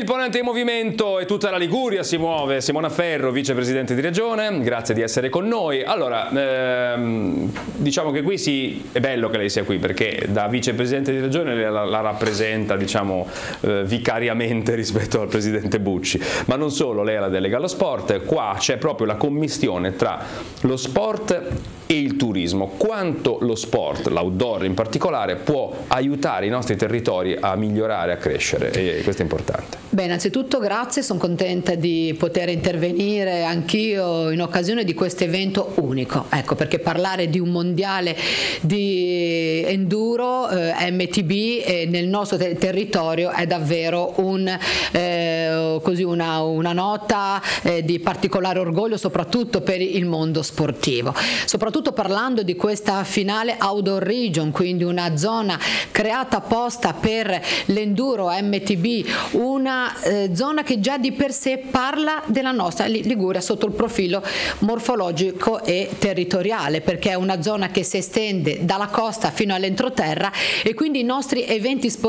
imponente in movimento e tutta la Liguria si muove. Simona Ferro, vicepresidente di Regione, grazie di essere con noi. Allora, diciamo che qui è bello che lei sia qui, perché da vicepresidente di Regione la rappresenta, diciamo, vicariamente rispetto al presidente Bucci. Ma non solo, lei è la delega allo sport. Qua c'è proprio la commistione tra lo sport e il turismo. Quanto lo sport, l'outdoor in particolare, può aiutare i nostri territori a migliorare, a crescere, e questo è importante. Beh, innanzitutto grazie, sono contenta di poter intervenire anch'io in occasione di questo evento unico, ecco, perché parlare di un mondiale di enduro MTB nel nostro territorio è davvero una nota di particolare orgoglio, soprattutto per il mondo sportivo, soprattutto parlando di questa finale Outdoor Region, quindi una zona creata apposta per l'enduro MTB, una zona che già di per sé parla della nostra Liguria sotto il profilo morfologico e territoriale, perché è una zona che si estende dalla costa fino all'entroterra, e quindi i nostri eventi sportivi